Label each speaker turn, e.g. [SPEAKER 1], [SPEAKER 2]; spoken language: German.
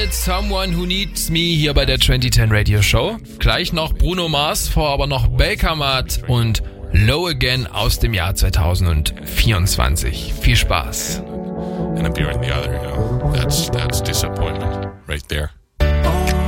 [SPEAKER 1] mit Someone Who Needs Me hier bei der 2010 Radio Show. Gleich noch Bruno Mars, vor aber noch Belkamat und Low Again aus dem Jahr 2024. Viel Spaß.
[SPEAKER 2] And I'm behind the other, that's disappointment right there.